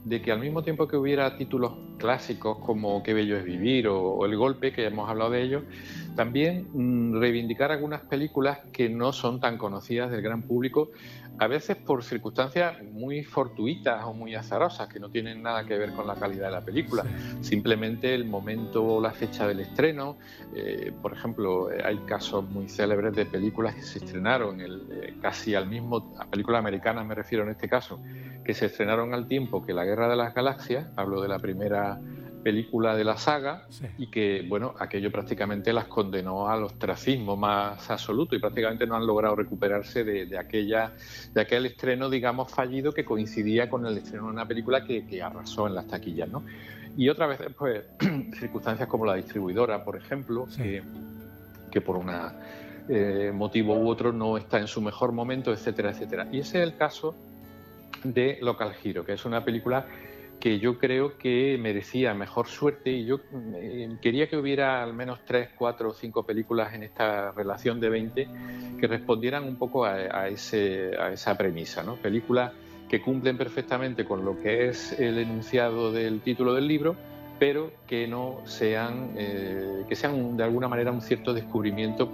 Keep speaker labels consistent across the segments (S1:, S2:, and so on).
S1: de que al mismo tiempo que hubiera títulos clásicos como Qué bello es vivir o El golpe, que hemos hablado de ello, también reivindicar algunas películas que no son tan conocidas del gran público, a veces por circunstancias muy fortuitas o muy azarosas, que no tienen nada que ver con la calidad de la película,
S2: Sí.
S1: simplemente el momento o la fecha del estreno. Por ejemplo, hay casos muy célebres de películas que se estrenaron casi al mismo, a películas americanas me refiero en este caso, que se estrenaron al tiempo que La Guerra de las Galaxias, hablo de la primera película de la saga,
S2: Sí.
S1: y que, bueno, aquello prácticamente las condenó al ostracismo más absoluto y prácticamente no han logrado recuperarse de aquel estreno, digamos, fallido, que coincidía con el estreno de una película que arrasó en las taquillas, ¿no? Y otras veces, pues, circunstancias como la distribuidora, por ejemplo,
S2: Sí.
S1: que por un motivo u otro no está en su mejor momento, etcétera, etcétera. Y ese es el caso de Local Hero, que es una película que yo creo que merecía mejor suerte, y yo quería que hubiera al menos 3, 4 o 5 películas en esta relación de 20 que respondieran un poco a esa premisa, ¿no? Películas que cumplen perfectamente con lo que es el enunciado del título del libro, pero que no sean, que sean de alguna manera un cierto descubrimiento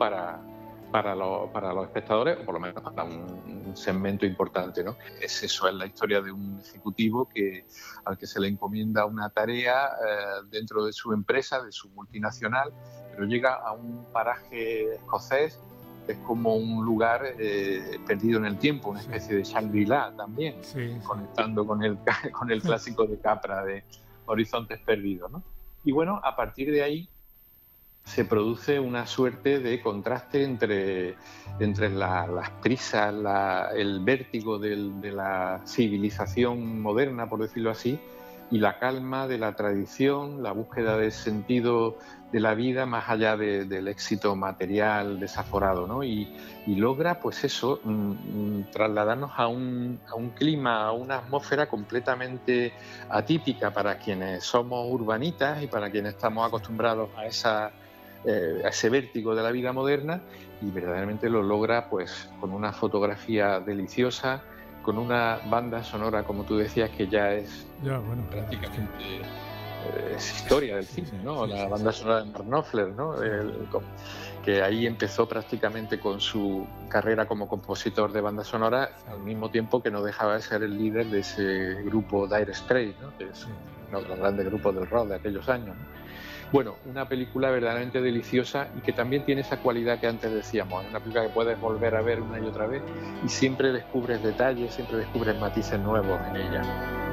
S1: para los espectadores, o por lo menos para un segmento importante, ¿no? Es eso, es la historia de un ejecutivo al que se le encomienda una tarea dentro de su empresa, de su multinacional, pero llega a un paraje escocés que es como un lugar perdido en el tiempo, una especie de Shangri-La también,
S2: Sí, sí.
S1: conectando con el clásico de Capra de Horizontes Perdidos, ¿no? Y bueno, a partir de ahí se produce una suerte de contraste entre las prisas, el vértigo de la civilización moderna, por decirlo así, y la calma de la tradición, la búsqueda del sentido de la vida más allá del éxito material desaforado, ¿no? Y logra, pues eso, trasladarnos a un clima, a una atmósfera completamente atípica para quienes somos urbanitas y para quienes estamos acostumbrados a ese vértigo de la vida moderna, y verdaderamente lo logra, pues, con una fotografía deliciosa, con una banda sonora, como tú decías, que ya es
S2: Ya, bueno,
S1: prácticamente es historia del
S2: sí,
S1: cine,
S2: sí,
S1: ¿no?
S2: sí,
S1: La
S2: sí, sí.
S1: banda sonora de Mark Knopfler, ¿no?
S2: Sí.
S1: Que ahí empezó prácticamente con su carrera como compositor de banda sonora,
S2: Sí.
S1: al mismo tiempo que no dejaba de ser el líder de ese grupo Dire Straits, ¿no? Que es
S2: Sí.
S1: uno de los grandes grupos del rock de aquellos años, ¿no? Bueno, una película verdaderamente deliciosa y que también tiene esa cualidad que antes decíamos, es una película que puedes volver a ver una y otra vez y siempre descubres detalles, siempre descubres matices nuevos en ella.